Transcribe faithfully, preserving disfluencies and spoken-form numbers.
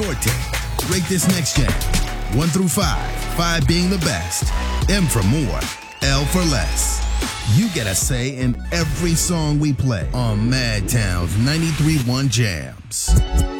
Norte. Rate this next jam. One through five. Five being the best. M for more. L for less. You get a say in every song we play on Madtown's ninety-three point one Jams.